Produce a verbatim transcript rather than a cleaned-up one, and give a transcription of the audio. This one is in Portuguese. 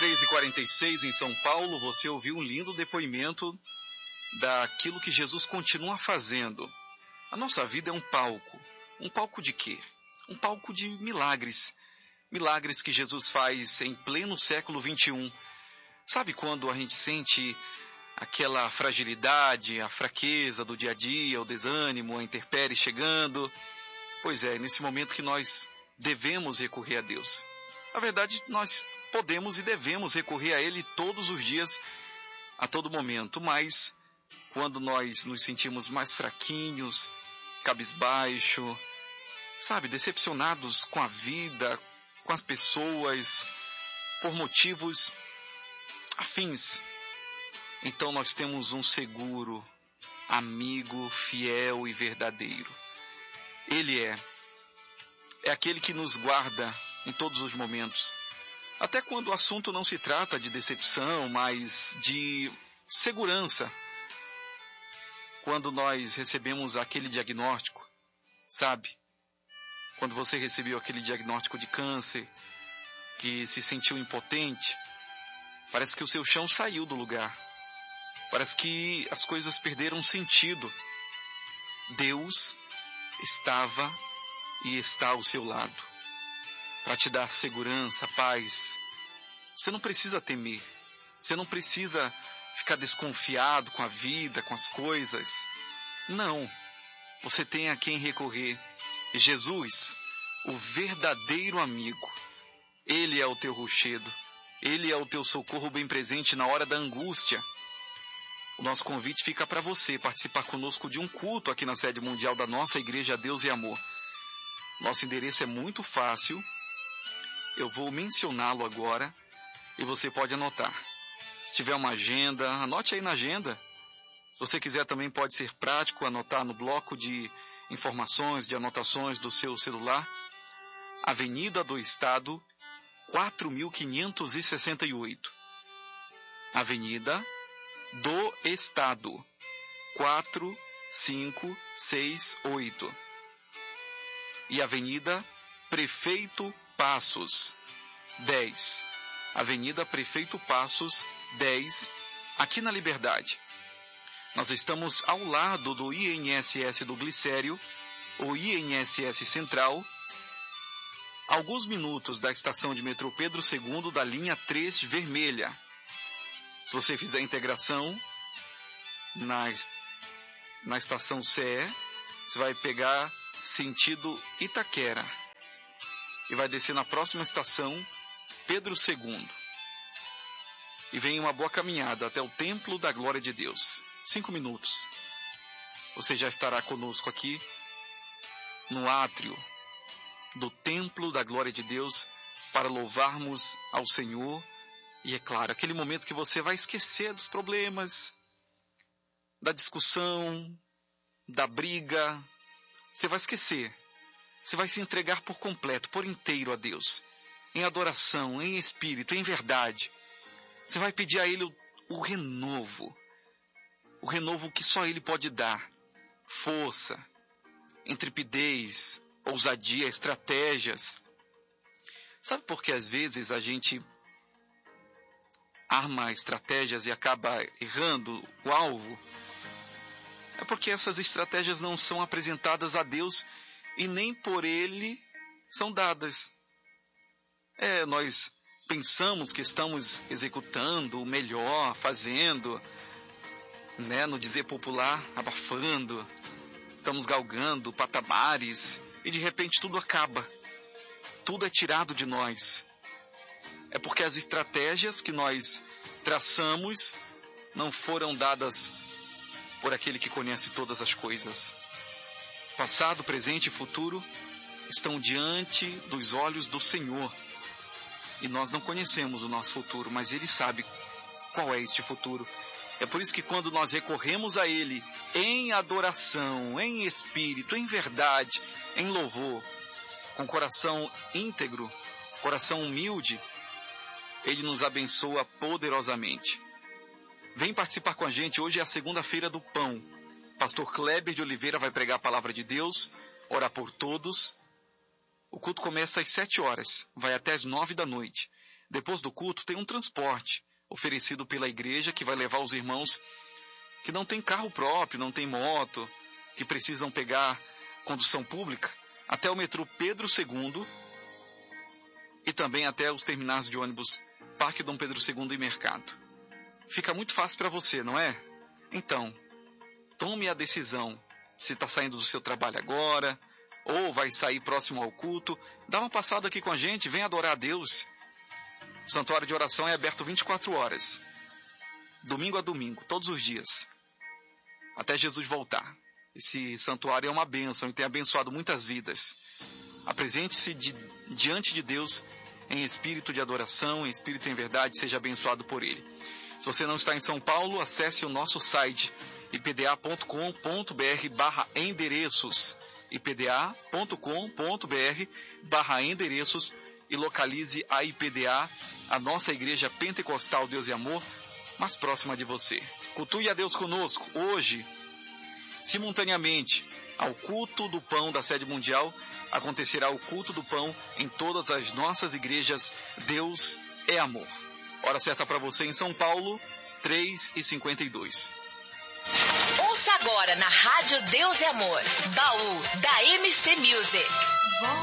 seis e quarenta e seis em São Paulo, você ouviu um lindo depoimento daquilo que Jesus continua fazendo. A nossa vida é um palco. Um palco de quê? Um palco de milagres. Milagres que Jesus faz em pleno século vinte e um. Sabe quando a gente sente aquela fragilidade, a fraqueza do dia a dia, o desânimo, a intempérie chegando? Pois é, nesse momento que nós devemos recorrer a Deus. Na verdade, nós podemos e devemos recorrer a Ele todos os dias, a todo momento, mas quando nós nos sentimos mais fraquinhos, cabisbaixo, sabe, decepcionados com a vida, com as pessoas, por motivos afins, então nós temos um seguro, amigo, fiel e verdadeiro. Ele é, é aquele que nos guarda em todos os momentos. Até quando o assunto não se trata de decepção, mas de segurança. Quando nós recebemos aquele diagnóstico, sabe? Quando você recebeu aquele diagnóstico de câncer, que se sentiu impotente, parece que o seu chão saiu do lugar. Parece que as coisas perderam sentido. Deus estava e está ao seu lado, para te dar segurança, paz. Você não precisa temer. Você não precisa ficar desconfiado com a vida, com as coisas. Não. Você tem a quem recorrer. Jesus, o verdadeiro amigo. Ele é o teu rochedo. Ele é o teu socorro bem presente na hora da angústia. O nosso convite fica para você participar conosco de um culto aqui na sede mundial da nossa Igreja Deus e Amor. Nosso endereço é muito fácil. Eu vou mencioná-lo agora e você pode anotar. Se tiver uma agenda, anote aí na agenda. Se você quiser também pode ser prático, anotar no bloco de informações, de anotações do seu celular. Avenida do Estado, quatro mil quinhentos e sessenta e oito. Avenida do Estado, quatro cinco seis oito. E Avenida Prefeito Passos, dez. Avenida Prefeito Passos, dez, aqui na Liberdade. Nós estamos ao lado do I N S S do Glicério, o I N S S Central, alguns minutos da estação de metrô Pedro segundo da linha três vermelha. Se você fizer a integração na, na estação C E, você vai pegar sentido Itaquera e vai descer na próxima estação Pedro segundo. E vem uma boa caminhada até o Templo da Glória de Deus. Cinco minutos. Você já estará conosco aqui no átrio do Templo da Glória de Deus para louvarmos ao Senhor. E é claro, aquele momento que você vai esquecer dos problemas, da discussão, da briga. Você vai esquecer. Você vai se entregar por completo, por inteiro a Deus. Em adoração, em espírito, em verdade. Você vai pedir a Ele o, o renovo. O renovo que só Ele pode dar. Força, intrepidez, ousadia, estratégias. Sabe por que às vezes a gente arma estratégias e acaba errando o alvo? É porque essas estratégias não são apresentadas a Deus e nem por Ele são dadas. É, nós pensamos que estamos executando o melhor, fazendo, né, no dizer popular, abafando, estamos galgando patamares e de repente tudo acaba. Tudo é tirado de nós. É porque as estratégias que nós traçamos não foram dadas por aquele que conhece todas as coisas. Passado, presente e futuro estão diante dos olhos do Senhor. E nós não conhecemos o nosso futuro, mas Ele sabe qual é este futuro. É por isso que quando nós recorremos a Ele em adoração, em espírito, em verdade, em louvor, com coração íntegro, coração humilde, Ele nos abençoa poderosamente. Vem participar com a gente, hoje é a segunda-feira do pão. Pastor Kleber de Oliveira vai pregar a palavra de Deus, orar por todos. O culto começa às sete horas, vai até às nove da noite. Depois do culto tem um transporte oferecido pela igreja que vai levar os irmãos que não têm carro próprio, não têm moto, que precisam pegar condução pública, até o metrô Pedro segundo e também até os terminais de ônibus Parque Dom Pedro segundo e Mercado. Fica muito fácil para você, não é? Então, tome a decisão. Se está saindo do seu trabalho agora, ou vai sair próximo ao culto, dá uma passada aqui com a gente, vem adorar a Deus. O santuário de oração é aberto vinte e quatro horas, domingo a domingo, todos os dias, até Jesus voltar. Esse santuário é uma bênção e tem abençoado muitas vidas. Apresente-se de, diante de Deus em espírito de adoração, em espírito em verdade, seja abençoado por Ele. Se você não está em São Paulo, acesse o nosso site i p d a ponto com ponto b r barra endereços, i p d a ponto com ponto b r barra endereços e localize a I P D A, a nossa Igreja Pentecostal Deus e Amor, mais próxima de você. Cultue a Deus conosco hoje, simultaneamente ao culto do pão da sede mundial, acontecerá o culto do pão em todas as nossas igrejas. Deus é amor. Hora certa para você em São Paulo, três e cinquenta e dois. Ouça agora na Rádio Deus e Amor, Baú da M C Music.